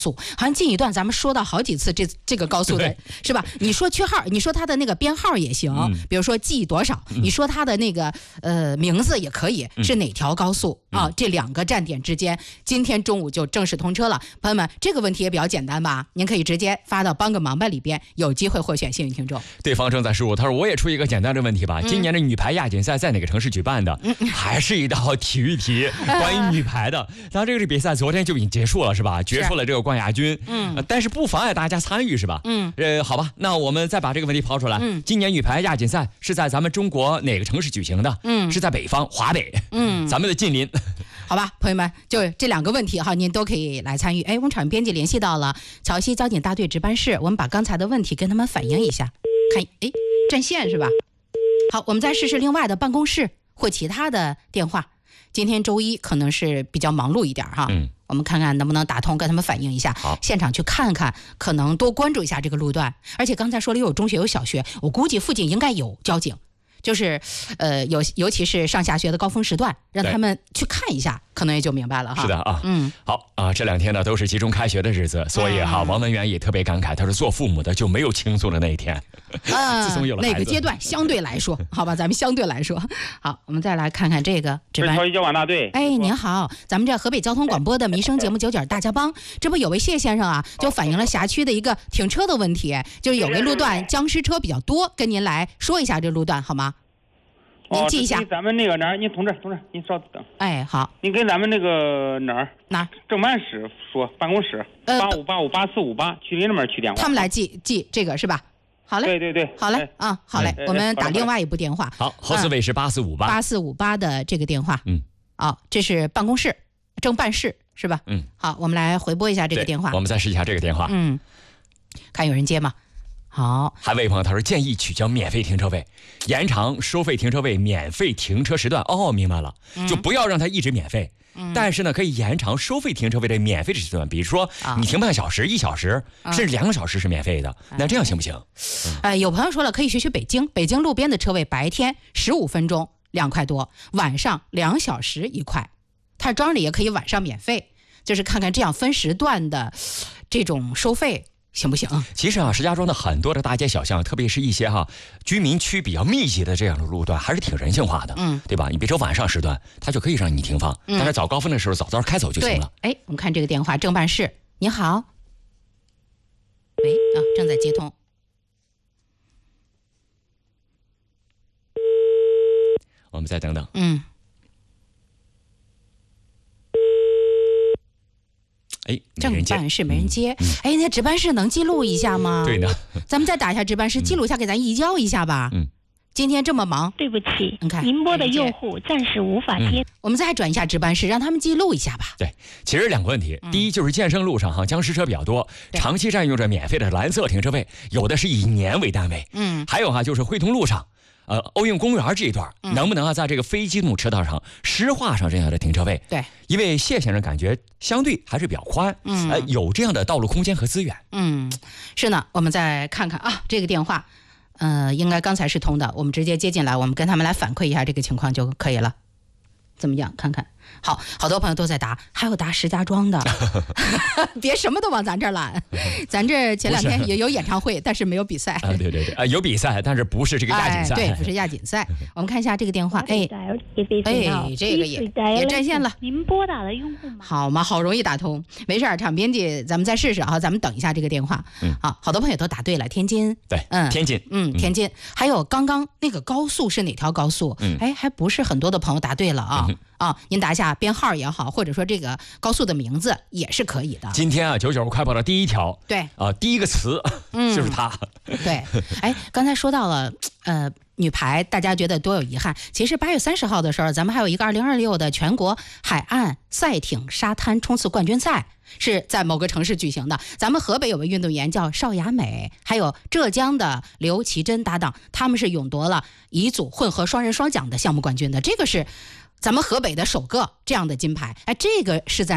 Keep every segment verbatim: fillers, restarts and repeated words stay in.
速，好像近一段咱们说到好几次这这个高速的是吧？你说区号，你说它的那个编号也行，嗯、比如说 G 多少，嗯、你说它的那个呃名字也可以，是哪条高速、嗯、啊？这两个站点之间，今天中午就正式通车了。朋友们，这个问题也比较简单吧？您可以直接发到帮个忙吧里边，有机会获选幸运听众。 对方正在输入，他说我也出一个简单的问题吧，嗯、今年的女排亚锦赛在哪个城市举办的？嗯、还是一道体育题，关于女排的。当然，这个比赛昨天就已经结束了，是吧？决出了这个冠亚军。嗯、呃，但是不妨碍大家参与，是吧？嗯，呃，好吧，那我们再把这个问题抛出来。嗯，今年女排亚锦赛是在咱们中国哪个城市举行的？嗯，是在北方华北。嗯，咱们的近邻。 好吧，朋友们，就这两个问题哈，您都可以来参与。哎，我们场编辑联系到了潮汐交警大队值班室，我们把刚才的问题跟他们反映一下，看，哎，占线是吧？好，我们再试试另外的办公室或其他的电话。今天周一可能是比较忙碌一点哈，嗯，我们看看能不能打通，跟他们反映一下， 好， 现场去看看，可能多关注一下这个路段。而且刚才说了有中学有小学，我估计附近应该有交警。就是呃，有尤其是上下学的高峰时段，让他们去看一下，可能也就明白了哈。 是的啊，嗯，好啊，这两天呢都是集中开学的日子，所以哈，嗯、王文元也特别感慨，他说做父母的就没有轻松的那一天。 啊， 自从有了哪个阶段相对来说，好吧，咱们相对来说，好，我们再来看看这个值班。 潮汐交管大队。 哎，您好，咱们这河北交通广播的民生节目九九大家帮，这不有位谢先生啊，就反映了辖区的一个停车的问题，就是有个路段僵尸车比较多，跟您来说一下这路段好吗？您记一下， 哦、咱们那个哪儿？您同志，同志，您稍等。 哎，好。 您跟咱们那个哪儿？ 哪儿？ 正办室说，办公室八五八五八四五八，去您那边去电话。 他们来记记这个是吧？好嘞。 对对对。 好嘞、哎、啊，好嘞、哎，我们打另外一部电话。 好，后四位是八四五八。 八四五八的这个电话。 嗯。 哦，这是办公室，正办室是吧？ 嗯。 好，我们来回拨一下这个电话。 我们再试一下这个电话。 嗯。看有人接吗？好， 还位朋友他说建议取消免费停车位，延长收费停车位免费停车时段。哦，明白了，嗯、就不要让它一直免费，嗯、但是呢，可以延长收费停车位的免费的时段，比如说你停半小时、一小时，啊、甚至两个小时是免费的，嗯、那这样行不行？ 哎、嗯，有朋友说了，可以学学北京，北京路边的车位白天十五分钟两块多，晚上两小时一块，太庄里也可以晚上免费，就是看看这样分时段的这种收费。行不行？ 其实啊，石家庄的很多的大街小巷，特别是一些哈、啊、居民区比较密集的这样的路段，还是挺人性化的，嗯，对吧？你别说晚上时段，它就可以让你停放，嗯、但是早高峰的时候，早早开走就行了。 哎，我们看这个电话，正办室，你好，喂啊，正在接通。 我们再等等。 嗯。 哎， 正办室没人接，嗯、哎，那值班室能记录一下吗？ 对呢， 咱们再打一下值班室，记录一下，给咱移交一下吧。嗯，今天这么忙， 对不起， 你看您拨的用户暂时无法接、嗯。 我们再转一下值班室，让他们记录一下吧。 对，其实两个问题，嗯、第一就是建设路上哈僵尸车比较多，长期占用着免费的蓝色停车位，有的是以年为单位。嗯，还有哈就是汇通路上。呃，欧运公园这一段、嗯、能不能啊，在这个非机动车道上施画上这样的停车位？ 对， 因为谢先生感觉相对还是比较宽，嗯，呃，有这样的道路空间和资源。 嗯，是呢，我们再看看啊，这个电话，呃，应该刚才是通的，我们直接接进来，我们跟他们来反馈一下这个情况就可以了。怎么样？看看，好，好多朋友都在答，还有答石家庄的，别什么都往咱这儿揽。咱这前两天也有演唱会，但是没有比赛。 啊，对对对，啊，有比赛，但是不是这个亚锦赛。 哎、对，不是亚锦赛。我们看一下这个电话，哎，哎，这个也也占线了。 您拨打的用户码。 好嘛，好容易打通，没事儿，场编辑，咱们再试试啊，咱们等一下这个电话。嗯，好，好多朋友都答对了，天津。 对，嗯，天津， 嗯，天津。还有刚刚那个高速是哪条高速？嗯，哎，还不是很多的朋友答对了啊。嗯啊，您打一下编号也好，或者说这个高速的名字也是可以的。 今天啊，九九快报的第一条， 对啊，第一个词、嗯、就是它。 对，哎，刚才说到了，呃，女排，大家觉得多有遗憾。其实八月三十号的时候，咱们还有一个二零二六的全国海岸赛艇沙滩冲刺冠军赛。是在某个城市举行的。咱们河北有位运动员叫邵雅美，还有浙江的刘奇珍搭档，他们是勇夺了乙组混合双人双桨的项目冠军的。这个是咱们河北的首个这样的金牌。哎，这个是在哪儿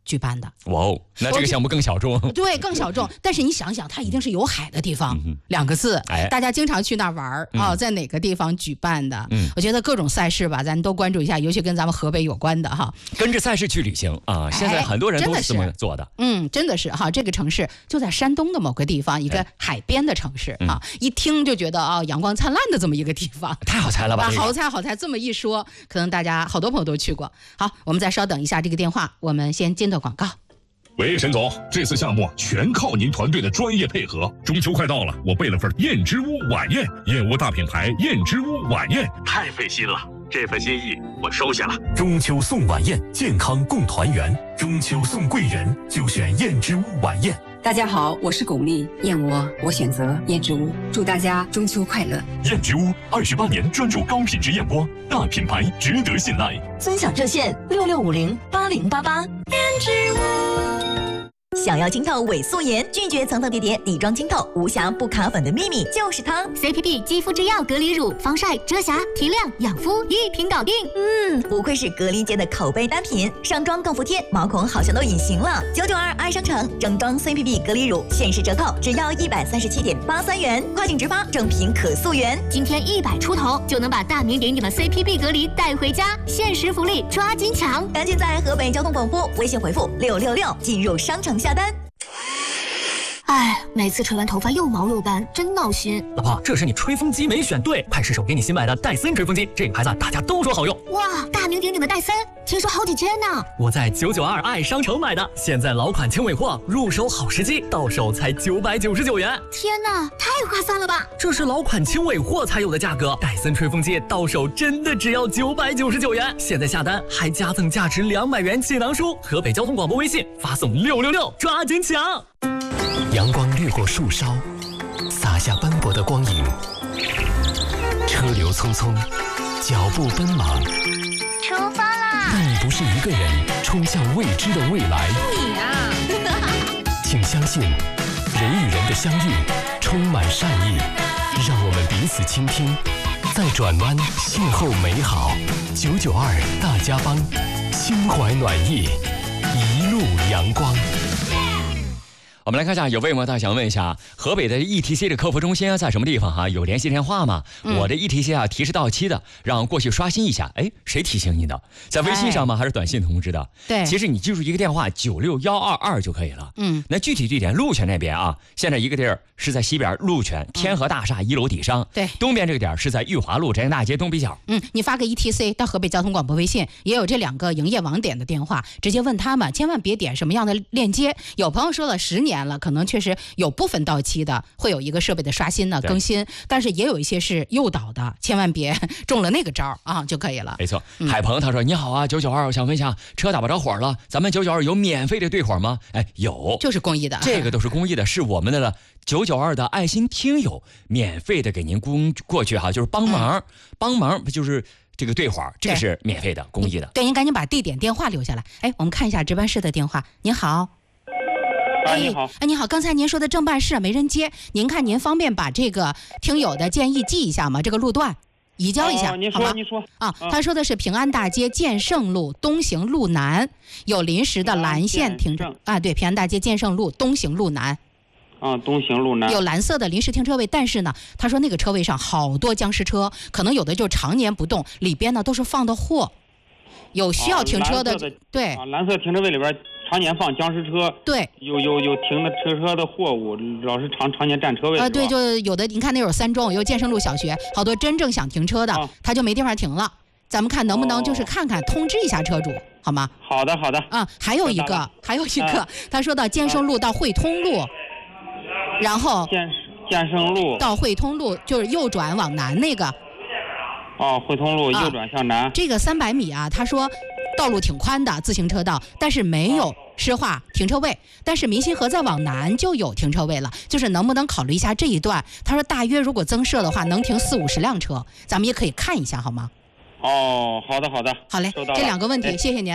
举办的。 哇哦，那这个项目更小众。 对，更小众。但是你想想，它一定是有海的地方， 嗯、 两个字， 哎， 大家经常去那玩儿啊、哦，在哪个地方举办的？ 嗯， 我觉得各种赛事吧，咱都关注一下，尤其跟咱们河北有关的哈。 跟着赛事去旅行啊，现在很多人都是这么做的。 嗯，真的是哈，这个城市就在山东的某个地方，一个海边的城市啊，嗯、一听就觉得啊、哦，阳光灿烂的这么一个地方， 太好猜了吧？ 啊，好猜好猜，这么一说，可能大家好多朋友都去过。好，我们再稍等一下这个电话，我们先接段广告。 喂，沈总，这次项目全靠您团队的专业配合。中秋快到了，我备了份燕之屋晚宴，燕窝大品牌燕之屋晚宴，太费心了。这份心意我收下了。 中秋送晚宴，健康共团圆。中秋送贵人，就选燕之屋晚宴。 大家好，我是巩俐，燕窝我选择燕之屋，祝大家中秋快乐。 燕之屋二十八年专注高品质燕窝，大品牌值得信赖。 尊享热线六六五零八零八八。燕之屋。想要清透伪素颜，拒绝层层叠叠底妆清透，无瑕不卡粉的秘密就是它 C P P 肌肤之钥隔离乳，防晒、遮瑕、提亮、养肤一瓶搞定。 嗯，不愧是隔离界的口碑单品，上妆更服帖，毛孔好像都隐形了。九九二爱商城正装 C P P 隔离乳限时折扣，只要一百三十七点八三元，快警直发，正品可溯源。 今天一百出头就能把大名鼎鼎的 C P P 隔离带回家，限时福利抓紧抢！ 赶紧在河北交通广播微信回复六六六进入商城下单。 哎，每次吹完头发又毛又干，真闹心。 老婆，这是你吹风机没选对，快试手给你新买的戴森吹风机，这个牌子大家都说好用。 哇，大名鼎鼎的戴森，听说好几千呢。 我在九九二爱商城买的，现在老款轻尾货，入手好时机，到手才九百九十九元。 天哪，太划算了吧！ 这是老款轻尾货才有的价格，戴森吹风机到手真的只要九百九十九元。现在下单还加赠价值两百元气囊书，河北交通广播微信发送六六六，抓紧抢！ 阳光掠过树梢，洒下斑驳的光影。车流匆匆，脚步奔忙。 出发啦！ 但你不是一个人冲向未知的未来。 你啊！ 请相信，人与人的相遇充满善意。让我们彼此倾听，在转弯邂逅美好。九九二大家帮，心怀暖意，一路阳光。 我们来看一下，有位朋友想问一下，河北的 E T C 的客服中心在什么地方哈、啊？有联系电话吗？嗯、我的 E T C 啊提示到期的，让过去刷新一下。哎，谁提醒你的？在微信上吗？还是短信通知的？ 对， 其实你记住一个电话九六一二二就可以了。 嗯， 那具体地点鹿泉那边啊，现在一个地儿是在西边鹿泉天河大厦一楼底商， 对， 东边这个点是在裕华路宅大街东北角。 嗯，你发个 E T C 到河北交通广播微信，也有这两个营业网点的电话，直接问他们，千万别点什么样的链接。有朋友说了十年了，可能确实有部分到期的，会有一个设备的刷新呢更新，但是也有一些是诱导的，千万别中了那个招啊就可以了。 没错，嗯、海鹏他说你好啊，九九二，我想问一下，车打不着火了，咱们九九二有免费的对火吗？哎，有， 就是公益的， 这个都是公益的，是我们的了。九九二的爱心听友免费的给您公过去哈，就是帮忙、嗯、帮忙，不就是这个对火，这个是免费的公益的。 对，您赶紧把地点电话留下来。哎，我们看一下值班室的电话。您好。 哎，你好， 哎，你好，刚才您说的正办事没人接，您看您方便把这个听友的建议记一下吗？这个路段移交一下， 哦、您好吗？ 你说啊，他说的是平安大街建盛路东行路南有临时的蓝线停车啊，对，平安大街建盛路东行路南。 啊，东行路南有蓝色的临时停车位，但是呢，他说那个车位上好多僵尸车，可能有的就常年不动，里边呢都是放的货，有需要停车的， 啊、的对、 啊，蓝色停车位里边常年放僵尸车， 对， 有有有停的车车的货物，老是常常年占车位啊，对，就有的，你看那有三中，有建设路小学，好多真正想停车的，啊、他就没地方停了。咱们看能不能就是看看、哦、通知一下车主，好吗？ 好的，好的。 啊，还有一个，还有一个，啊、他说到建盛路到汇通路。啊然后建建盛路到汇通路就是右转往南那个， 哦，汇通路右转向南， 啊、这个三百米啊，他说道路挺宽的，自行车道，但是没有施划停车位，哦、但是明溪河再往南就有停车位了，就是能不能考虑一下这一段？他说大约如果增设的话，能停四五十辆车，咱们也可以看一下，好吗？ 哦，好的好的， 好嘞，这两个问题，谢谢您啊。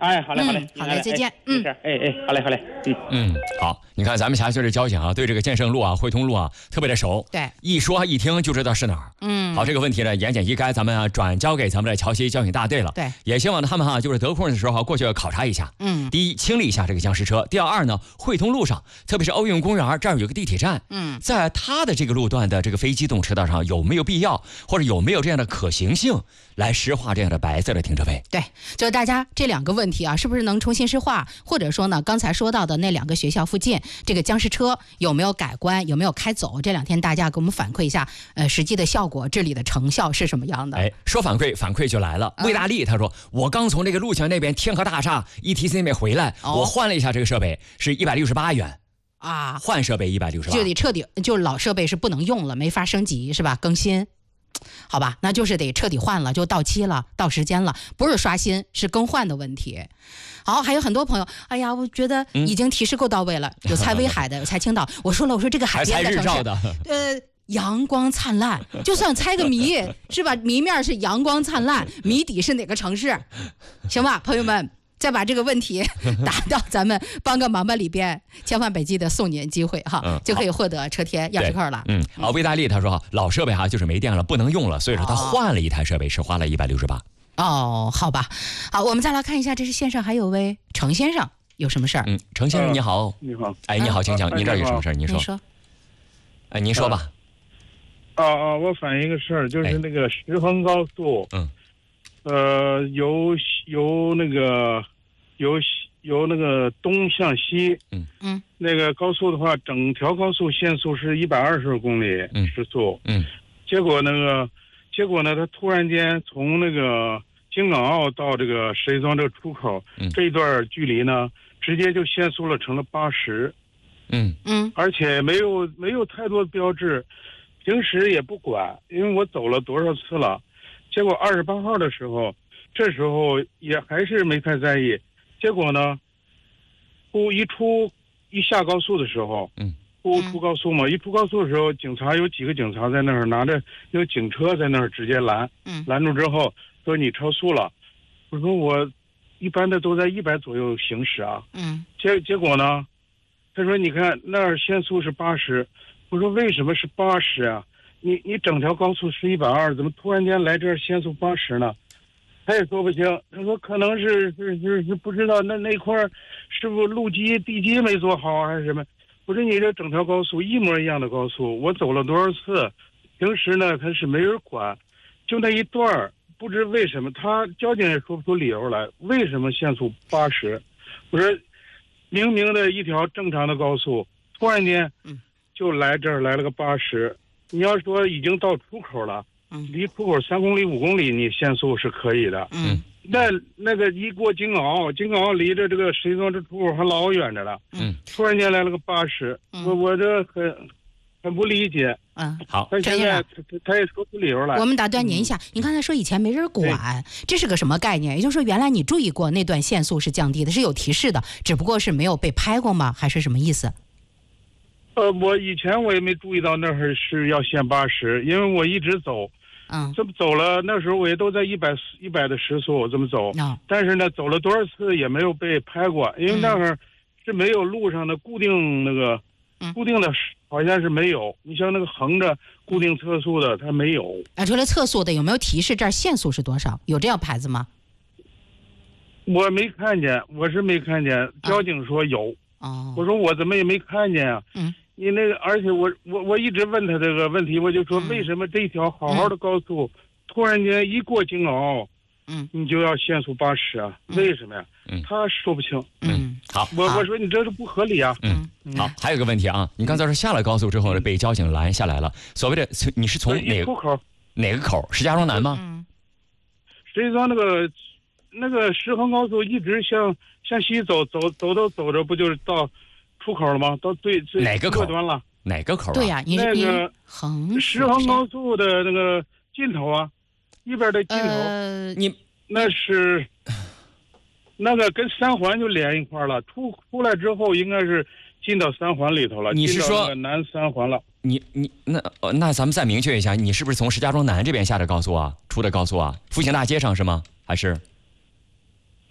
哎，好嘞，好嘞， 嗯、好嘞，再见。 嗯，哎哎，好嘞，好嘞，嗯嗯，好，你看咱们辖区的交警啊，对这个建设路啊、汇通路啊特别的熟， 对， 一说一听就知道是哪儿。 嗯， 好，这个问题呢，言简意赅，咱们啊转交给咱们的桥西交警大队了。 对， 也希望他们哈、啊、就是得空的时候过去考察一下。 嗯， 第一，清理一下这个僵尸车；第二呢，汇通路上，特别是奥运公园这儿有个地铁站， 嗯， 在它的这个路段的这个非机动车道上有没有必要，或者有没有这样的可行性，来实化这样的白色的停车位？ 对，就是大家这两个问题啊，是不是能重新实化？或者说呢，刚才说到的那两个学校附近，这个僵尸车有没有改观，有没有开走？这两天大家给我们反馈一下，呃，实际的效果，治理的成效是什么样的？ 哎，说反馈，反馈就来了。魏大力他说，我刚从这个路桥那边天河大厦 E T C 那边回来，哦、我换了一下这个设备，是一百六十八元啊， 换设备一百六十八， 就得彻底，就老设备是不能用了，没法升级是吧？更新。好吧，那就是得彻底换了，就到期了，到时间了，不是刷新，是更换的问题。好，还有很多朋友，哎呀，我觉得已经提示够到位了，嗯、有猜威海的，有猜青岛。我说了，我说这个海边的城市，呃，阳光灿烂，就算猜个谜是吧？谜面是阳光灿烂，谜底是哪个城市？行吧，朋友们。再把这个问题打到咱们帮个忙吧里边，千万北记得送您机会哈、嗯，就可以获得车贴钥匙扣了。 嗯，好，魏大力他说老设备哈就是没电了，不能用了，所以说他换了一台设备，是花了一百六十八。 哦，好吧，好，我们再来看一下，这是线上还有位程先生，有什么事儿？ 嗯，程先生你好，呃、 你好， 哎，你好，请讲，您、啊、这儿有什么事儿？您说， 您说， 哎，您说吧。 啊啊，我反映一个事儿，就是那个石衡高速，嗯，呃，由由那个。由由那个东向西， 嗯嗯， 那个高速的话，整条高速限速是一百二十公里时速， 嗯， 结果那个，结果呢，他突然间从那个京港澳到这个石家庄这个出口、 嗯、 这一段距离呢，直接就限速了，成了八十， 嗯嗯， 而且没有没有太多的标志，平时也不管，因为我走了多少次了，结果二十八号的时候，这时候也还是没太在意。结果呢，出一出一下高速的时候， 嗯， 出出高速嘛，一出高速的时候，警察有几个警察在那儿拿着有警车在那儿直接拦， 嗯， 拦住之后说你超速了，我说我一般的都在一百左右行驶啊， 嗯， 结结果呢，他说你看那儿限速是八十，我说为什么是八十啊？你你整条高速是一百二，怎么突然间来这儿限速八十呢？他也说不清，他说可能是是是是不知道那那块是不是路基地基没做好还是什么？我说你这整条高速一模一样的高速，我走了多少次，平时呢他是没人管，就那一段儿不知为什么他交警也说不出理由来，为什么限速八十？我说明明的一条正常的高速，突然间就来这儿来了个八十，你要说已经到出口了。离出口三公里五公里，你限速是可以的。 嗯， 那那个一过京港澳，京港澳离着这个石家庄这出口还老远着了。 嗯， 突然间来了个八十、嗯，我我这很很不理解。 嗯， 好， 他现在他他也说出理由来。 我们打断您一下，您、嗯、刚才说以前没人管，这是个什么概念？也就是说，原来你注意过那段限速是降低的，是有提示的，只不过是没有被拍过吗？还是什么意思？ 呃，我以前我也没注意到那儿是要限八十，因为我一直走。 嗯， 这么走了，那时候我也都在一百一百的时速这么走、 哦， 但是呢，走了多少次也没有被拍过，因为那会儿是没有路上的固定那个、 嗯、 固定的，好像是没有。你像那个横着固定测速的，它没有。 啊，除了测速的，有没有提示这儿限速是多少？有这样牌子吗？ 我没看见，我是没看见。交警说有。 哦， 我说我怎么也没看见啊？ 嗯。 你那个，而且我我我一直问他这个问题，我就说为什么这条好好的高速，嗯、突然间一过京港澳， 嗯， 你就要限速八十啊？ 嗯、 为什么呀？ 嗯， 他说不清。 嗯，好， 我我说你这是不合理啊。 嗯，好，还有个问题啊，你刚才说下了高速之后被交警拦下来了，所谓的你是从哪个出口？ 哪个口？石家庄南吗？ 嗯， 石家庄那个那个石衡高速一直向向西走，走走走走着，不就是到出口了吗？到最最哪个口端了？ 哪个口、啊？ 对呀、啊， 那个横石衡高速的那个尽头啊，一边的尽头， 呃、 你那是那个跟三环就连一块了。出出来之后，应该是进到三环里头了。 你是说南三环了？ 你你那那咱们再明确一下，你是不是从石家庄南这边下的高速啊？出的高速啊？复兴大街上是吗？还是？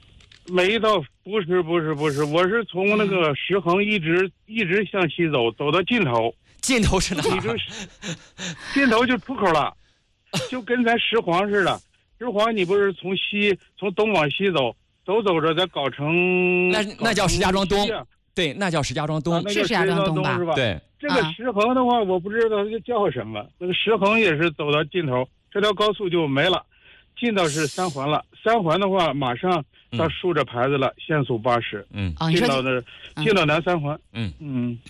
没到，不是不是不是，我是从那个石衡一直、嗯、一直向西走，走到尽头。 尽头是哪？ 尽头就出口了，就跟咱石黄似的。石黄你不是从西从东往西走，走走着在藁城， 那那叫石家庄东。对，那叫石家庄东， 啊、 是石家庄东吧？ 是吧？ 对， 这个石衡的话，我不知道它叫什么。那个石衡也是走到尽头，这条高速就没了，进到是三环了。三环的话，马上到竖着牌子了，限速八十。 嗯， 进到那，进到南三环。 嗯嗯。